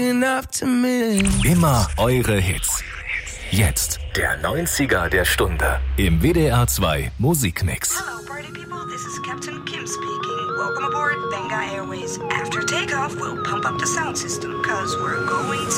looking up to me. Immer eure Hits. Jetzt der 90er der Stunde im WDR 2 Musikmix. Hello, party people. This is Captain Kim speaking. Welcome aboard Benga Airways. After takeoff, we'll pump up the sound system, cause we're going